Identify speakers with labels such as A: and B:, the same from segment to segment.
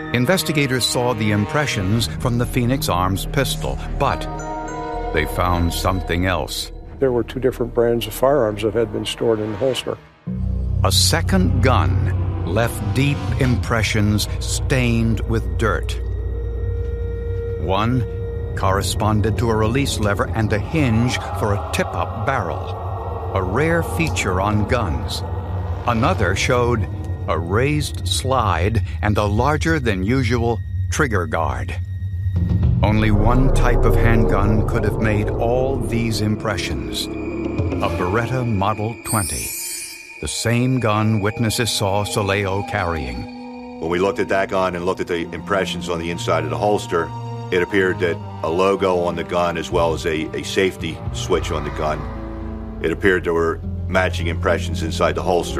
A: Investigators saw the impressions from the Phoenix Arms pistol, but they found something else.
B: There were 2 different brands of firearms that had been stored in the holster.
A: A second gun left deep impressions stained with dirt. One corresponded to a release lever and a hinge for a tip-up barrel, a rare feature on guns. Another showed a raised slide and a larger-than-usual trigger guard. Only one type of handgun could have made all these impressions: a Beretta Model 20, the same gun witnesses saw Soleo carrying.
C: When we looked at that gun and looked at the impressions on the inside of the holster, it appeared that a logo on the gun as well as a safety switch on the gun, it appeared there were matching impressions inside the holster.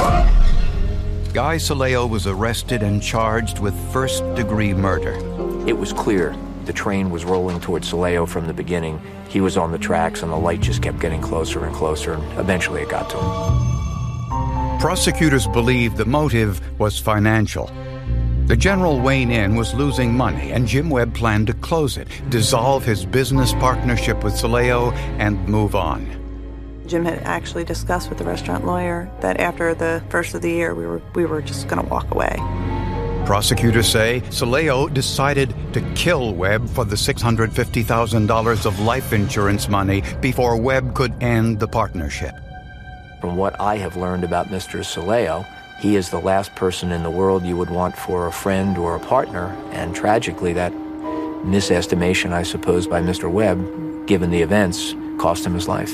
A: Guy Soleo was arrested and charged with first-degree murder.
D: It was clear the train was rolling towards Soleo from the beginning. He was on the tracks, and the light just kept getting closer and closer, and eventually it got to him.
A: Prosecutors believed the motive was financial. The General Wayne Inn was losing money, and Jim Webb planned to close it, dissolve his business partnership with Soleo, and move on.
E: Jim had actually discussed with the restaurant lawyer that after the first of the year, we were just going to walk away.
A: Prosecutors say Soleo decided to kill Webb for the $650,000 of life insurance money before Webb could end the partnership.
D: From what I have learned about Mr. Soleo, he is the last person in the world you would want for a friend or a partner, and tragically that misestimation, I suppose, by Mr. Webb, given the events, cost him his life.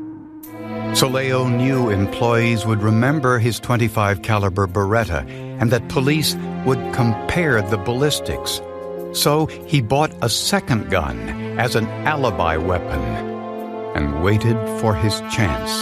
A: Soleo knew employees would remember his .25 caliber Beretta and that police would compare the ballistics. So he bought a second gun as an alibi weapon and waited for his chance.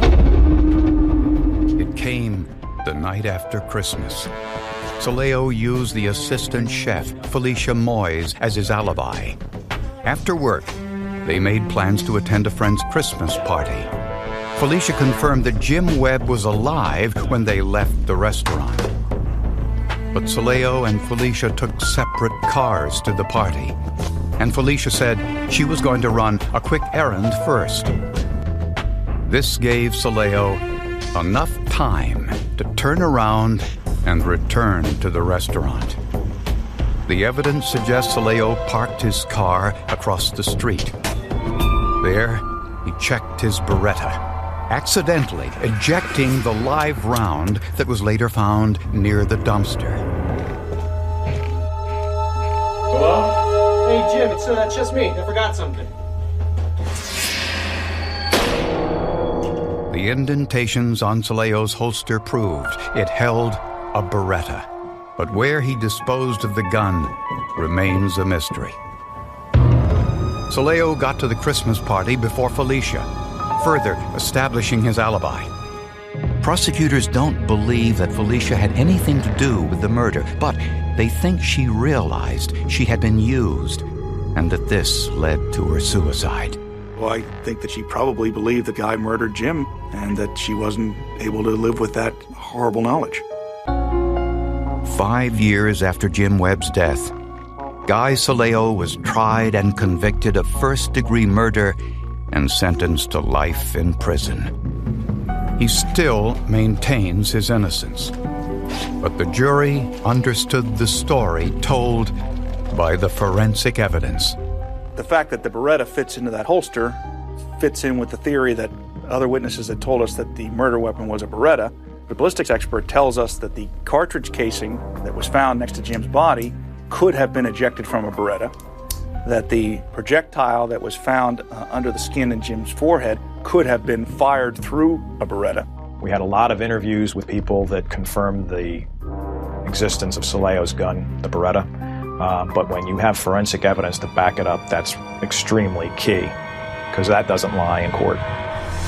A: It came the night after Christmas. Soleo used the assistant chef, Felicia Moyes, as his alibi. After work, they made plans to attend a friend's Christmas party. Felicia confirmed that Jim Webb was alive when they left the restaurant. But Soleo and Felicia took separate cars to the party, and Felicia said she was going to run a quick errand first. This gave Soleo enough time to turn around and return to the restaurant. The evidence suggests Soleo parked his car across the street. There, he checked his Beretta, accidentally ejecting the live round that was later found near the dumpster.
F: Hello? Hey, Jim, it's just me. I forgot something.
A: The indentations on Soleo's holster proved it held a Beretta, but where he disposed of the gun remains a mystery. Soleo got to the Christmas party before Felicia, further establishing his alibi. Prosecutors don't believe that Felicia had anything to do with the murder, but they think she realized she had been used and that this led to her suicide.
G: Well, I think that she probably believed the guy murdered Jim and that she wasn't able to live with that horrible knowledge.
A: 5 years after Jim Webb's death, Guy Soleo was tried and convicted of first-degree murder and sentenced to life in prison. He still maintains his innocence, but the jury understood the story told by the forensic evidence.
G: The fact that the Beretta fits into that holster fits in with the theory that other witnesses had told us that the murder weapon was a Beretta. The ballistics expert tells us that the cartridge casing that was found next to Jim's body could have been ejected from a Beretta, that the projectile that was found under the skin in Jim's forehead could have been fired through a Beretta.
H: We had a lot of interviews with people that confirmed the existence of Soleo's gun, the Beretta. But when you have forensic evidence to back it up, that's extremely key, because that doesn't lie in court.